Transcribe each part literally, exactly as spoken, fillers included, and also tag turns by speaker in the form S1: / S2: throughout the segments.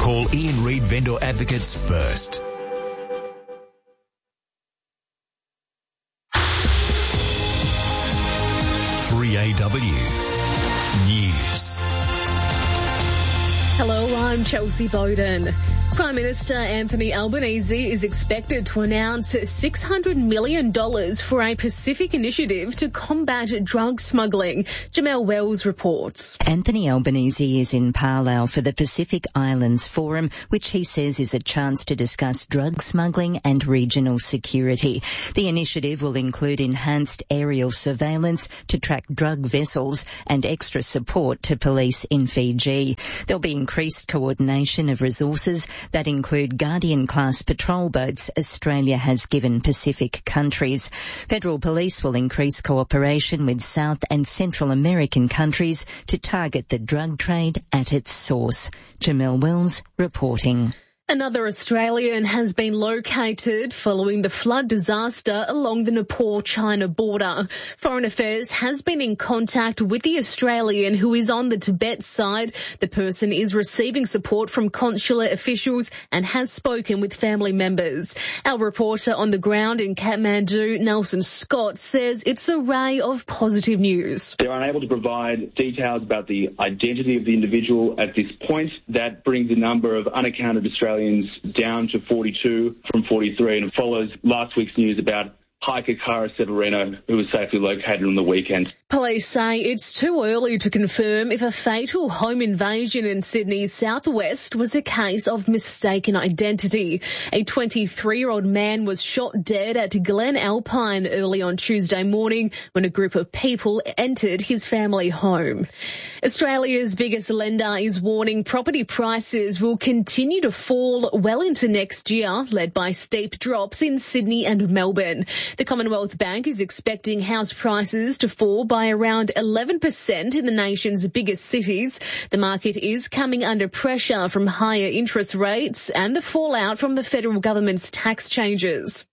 S1: Call Ian Reid Vendor Advocates first. three A W News.
S2: Hello, I'm Chelsea Bowden. Prime Minister Anthony Albanese is expected to announce six hundred million dollars for a Pacific initiative to combat drug smuggling. Jamel Wells reports.
S3: Anthony Albanese is in Palau for the Pacific Islands Forum, which he says is a chance to discuss drug smuggling and regional security. The initiative will include enhanced aerial surveillance to track drug vessels and extra support to police in Fiji. There'll be increased coordination of resources that include Guardian-class patrol boats Australia has given Pacific countries. Federal police will increase cooperation with South and Central American countries to target the drug trade at its source. Jamel Wells reporting.
S2: Another Australian has been located following the flood disaster along the Nepal-China border. Foreign Affairs has been in contact with the Australian who is on the Tibet side. The person is receiving support from consular officials and has spoken with family members. Our reporter on the ground in Kathmandu, Nelson Scott, says it's a ray of positive news.
S4: They're unable to provide details about the identity of the individual at this point. That brings the number of unaccounted Australians down to forty-two from forty-three, and it follows last week's news about hiker Cara Severino, who was safely located on the weekend.
S2: Police say it's too early to confirm if a fatal home invasion in Sydney's southwest was a case of mistaken identity. A twenty-three-year-old man was shot dead at Glen Alpine early on Tuesday morning when a group of people entered his family home. Australia's biggest lender is warning property prices will continue to fall well into next year, led by steep drops in Sydney and Melbourne. The Commonwealth Bank is expecting house prices to fall by around eleven percent in the nation's biggest cities. The market is coming under pressure from higher interest rates and the fallout from the federal government's tax changes.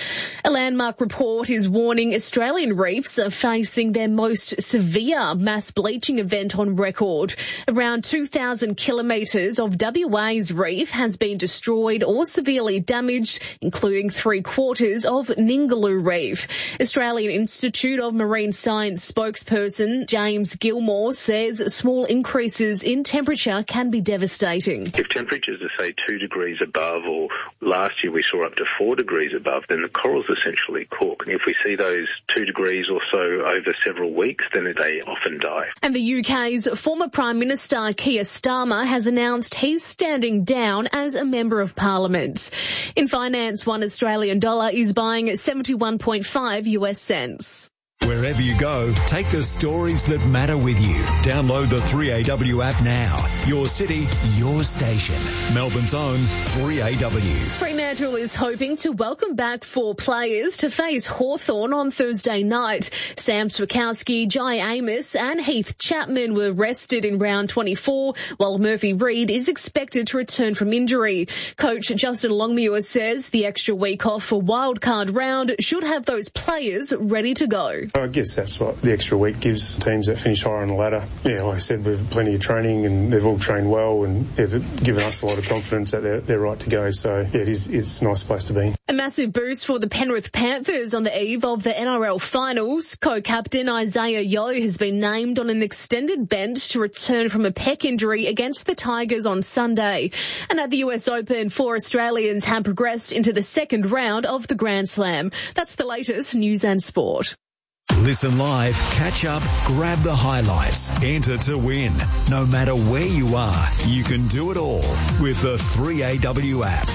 S2: A landmark report is warning Australian reefs are facing their most severe mass bleaching event on record. Around two thousand kilometres of W A's reef has been destroyed or severely damaged, including three quarters of Ningaloo Reef. Australian Institute of Marine Science spokesperson James Gilmore says small increases in temperature can be devastating.
S5: If temperatures are, say, two degrees above, or last year we saw up to four degrees above, then the corals essentially cook. And if we see those two degrees or so over several weeks, then they often die.
S2: And the U K's former Prime Minister Keir Starmer has announced he's standing down as a Member of Parliament. In finance, one Australian dollar is buying seventy-one point five U S cents.
S1: Wherever you go, take the stories that matter with you. Download the three A W app now. Your city, your station. Melbourne's own three A W.
S2: Fremantle is hoping to welcome back four players to face Hawthorn on Thursday night. Sam Swakowski, Jai Amos and Heath Chapman were rested in round twenty-four, while Murphy Reid is expected to return from injury. Coach Justin Longmuir says the extra week off for wildcard round should have those players ready to go.
S6: I guess that's what the extra week gives teams that finish higher on the ladder. Yeah, like I said, we've plenty of training and they've all trained well, and yeah, they've given us a lot of confidence that they're, they're right to go. So yeah, it is, it's a nice place to be.
S2: A massive boost for the Penrith Panthers on the eve of the N R L finals. Co-captain Isaiah Yeo has been named on an extended bench to return from a pec injury against the Tigers on Sunday. And at the U S Open, four Australians have progressed into the second round of the Grand Slam. That's the latest news and sport.
S1: Listen live, catch up, grab the highlights, enter to win. No matter where you are, you can do it all with the three A W app.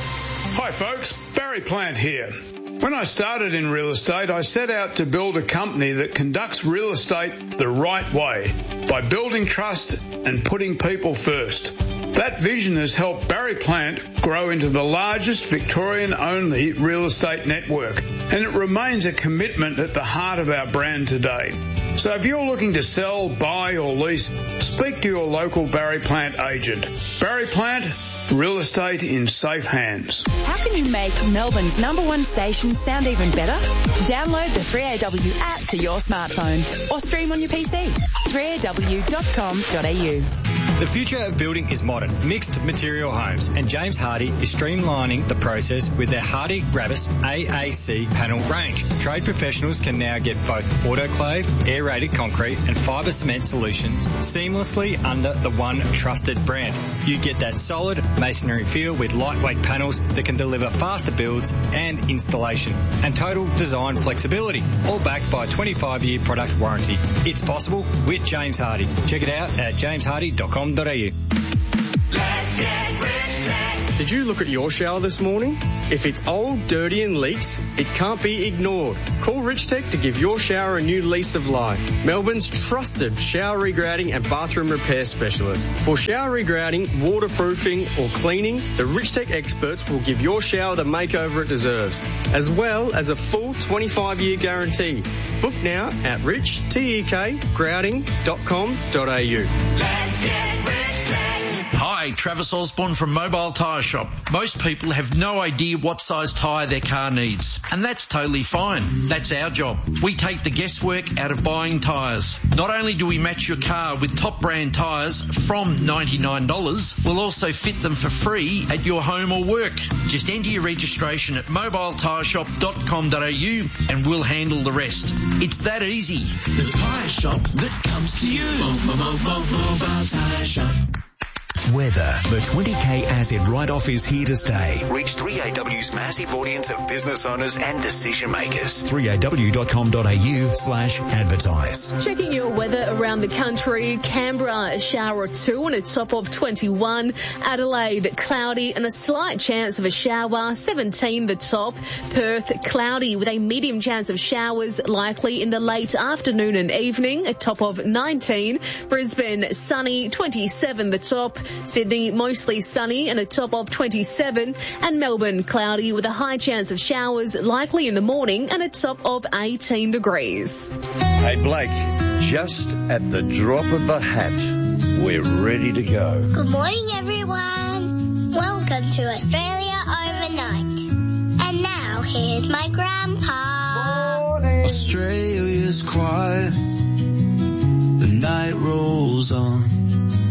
S7: Hi folks, Barry Plant here. When I started in real estate, I set out to build a company that conducts real estate the right way by building trust and putting people first. That vision has helped Barry Plant grow into the largest Victorian-only real estate network, and it remains a commitment at the heart of our brand today. So if you're looking to sell, buy or lease, speak to your local Barry Plant agent. Barry Plant, real estate in safe hands.
S8: How can you make Melbourne's number one station sound even better? Download the three A W app to your smartphone or stream on your P C. three A W dot com dot A U.
S9: The future of building is modern, mixed material homes, and James Hardy is streamlining the process with their Hardy Gravis A A C panel range. Trade professionals can now get both autoclave, aerated concrete and fibre cement solutions seamlessly under the one trusted brand. You get that solid masonry feel with lightweight panels that can deliver faster builds and installation, and total design flexibility, all backed by a twenty-five year product warranty. It's possible with James Hardy. Check it out at james hardy dot com dot a u.
S10: Let's get Rich Tech. Did you look at your shower this morning? If it's old, dirty and leaks, it can't be ignored. Call Rich Tech to give your shower a new lease of life. Melbourne's trusted shower regrouting and bathroom repair specialist. For shower regrouting, waterproofing or cleaning, the Rich Tech experts will give your shower the makeover it deserves, as well as a full twenty-five year guarantee. Book now at rich tek grouting dot com dot a u.
S11: Let's get Rich Tech. Hi, Travis Osborne from Mobile Tyre Shop. Most people have no idea what size tyre their car needs, and that's totally fine. That's our job. We take the guesswork out of buying tyres. Not only do we match your car with top brand tyres from ninety-nine dollars, we'll also fit them for free at your home or work. Just enter your registration at mobile tyre shop dot com dot a u and we'll handle the rest. It's that easy.
S12: The tyre shop that comes to you. Mobile Tyre Shop.
S1: Weather. The twenty K asset write-off is here to stay.
S13: Reach three A W's massive audience of business owners and decision makers.
S1: three A W dot com dot a u slash advertise.
S2: Checking your weather around the country. Canberra, a shower or two and a top of twenty-one. Adelaide, cloudy and a slight chance of a shower, seventeen the top. Perth, cloudy with a medium chance of showers, likely in the late afternoon and evening, a top of nineteen. Brisbane, sunny, twenty-seven the top. Sydney, mostly sunny and a top of twenty-seven. And Melbourne, cloudy with a high chance of showers, likely in the morning and a top of eighteen degrees.
S14: Hey Blake, just at the drop of a hat, we're ready to go.
S15: Good morning everyone. Welcome to Australia Overnight. And now here's my grandpa.
S12: Morning. Australia's quiet. The night rolls on.